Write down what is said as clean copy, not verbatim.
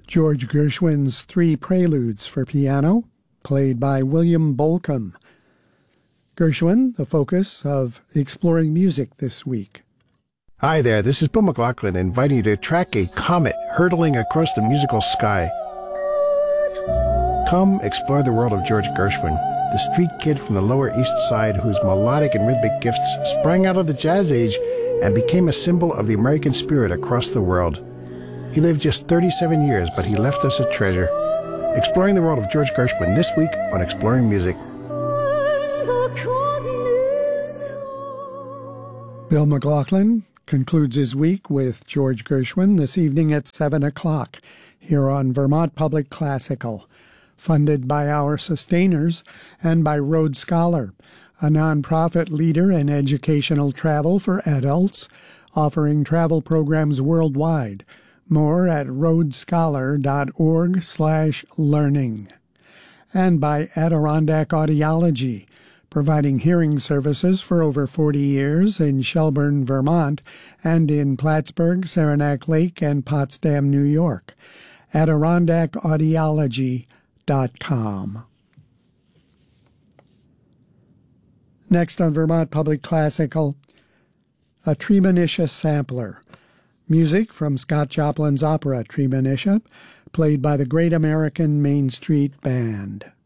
George Gershwin's Three Preludes for piano, played by William Bolcom. Gershwin, the focus of Exploring Music this week. Hi there, this is Bill McLaughlin inviting you to track a comet hurtling across the musical sky. Come explore the world of George Gershwin, the street kid from the Lower East Side whose melodic and rhythmic gifts sprang out of the jazz age and became a symbol of the American spirit across the world. He lived just 37 years, but he left us a treasure. Exploring the world of George Gershwin this week on Exploring Music. Bill McLaughlin concludes his week with George Gershwin this evening at 7 o'clock here on Vermont Public Classical, funded by our sustainers and by Rhodes Scholar, a nonprofit leader in educational travel for adults, offering travel programs worldwide. More at rhodescholar.org/learning. And by Adirondack Audiology, providing hearing services for over 40 years in Shelburne, Vermont, and in Plattsburgh, Saranac Lake, and Potsdam, New York. AdirondackAudiology.com. Next on Vermont Public Classical, a Treemonisha sampler. Music from Scott Joplin's opera Treemonisha, played by the Great American Main Street Band.